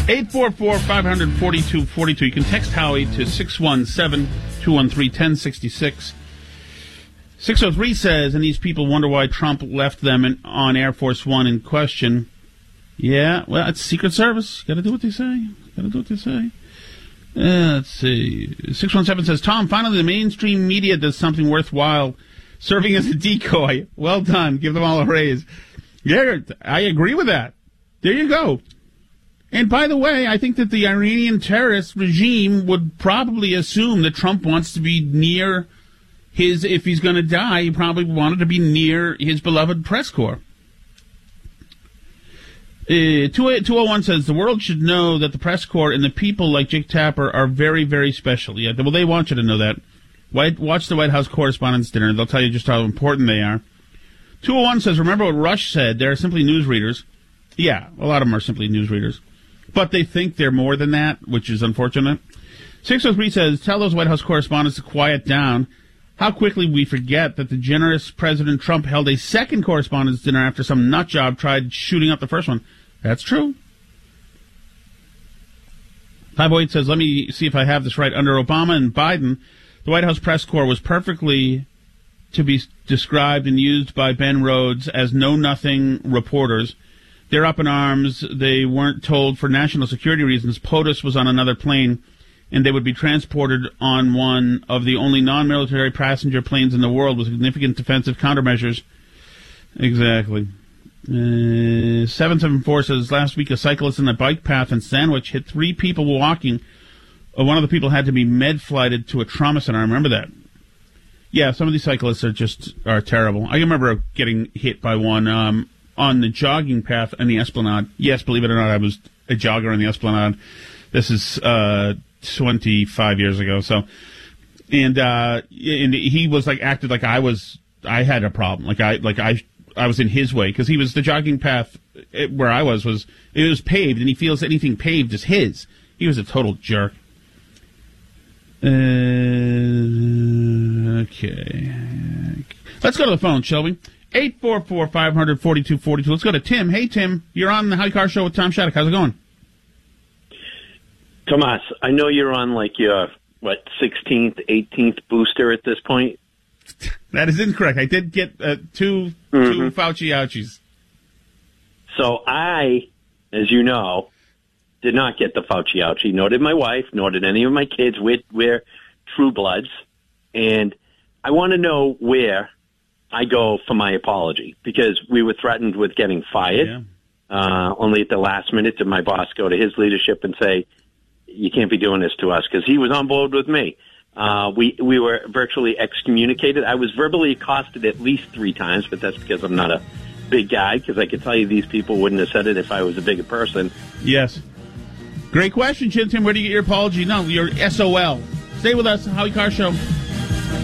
844-500-4242. You can text Howie to 617-213-1066. 603 says, and these people wonder why Trump left them on Air Force One in question. Yeah, well, it's Secret Service. Got to do what they say. Let's see. 617 says, Tom, finally the mainstream media does something worthwhile, serving as a decoy. Well done. Give them all a raise. Yeah, I agree with that. There you go. And by the way, I think that the Iranian terrorist regime would probably assume that Trump wants to be near if he's going to die, he probably wanted to be near his beloved press corps. 201 says, the world should know that the press corps and the people like Jake Tapper are very, very special. Yeah, well, they want you to know that. Watch the White House Correspondents' Dinner. They'll tell you just how important they are. 201 says, remember what Rush said, they're simply newsreaders. Yeah, a lot of them are simply newsreaders. But they think they're more than that, which is unfortunate. 603 says, tell those White House correspondents to quiet down. How quickly we forget that the generous President Trump held a second correspondents' dinner after some nutjob tried shooting up the first one. That's true. 508 says, let me see if I have this right. Under Obama and Biden, the White House press corps was perfectly to be described and used by Ben Rhodes as know-nothing reporters. They're up in arms. They weren't told for national security reasons POTUS was on another plane, and they would be transported on one of the only non-military passenger planes in the world with significant defensive countermeasures. Exactly. 774 says, last week a cyclist in a bike path in Sandwich hit 3 people walking. One of the people had to be med-flighted to a trauma center. I remember that. Yeah, some of these cyclists are terrible. I remember getting hit by one on the jogging path in the Esplanade. Yes, believe it or not, I was a jogger in the Esplanade. This is 25 years ago. So, and he was acted like I had a problem. I was in his way because he was the jogging path where I was paved, and he feels anything paved is his. He was a total jerk. Okay. Let's go to the phone, shall we? 844-500-4242. Let's go to Tim. Hey, Tim, you're on the Howie Carr Show with Tom Shattuck. How's it going? Tomas, I know you're on your 16th, 18th booster at this point. That is incorrect. I did get two Fauci ouchies. So I, as you know, did not get the Fauci ouchie. Nor did my wife, nor did any of my kids. We're true bloods. And I want to know where I go for my apology, because we were threatened with getting fired. Yeah. Only at the last minute did my boss go to his leadership and say, you can't be doing this to us, because he was on board with me. We were virtually excommunicated. I was verbally accosted at least 3 times, but that's because I'm not a big guy, because I could tell you these people wouldn't have said it if I was a bigger person. Yes. Great question, Tim. Where do you get your apology? No, you're SOL. Stay with us, Howie Carr Show.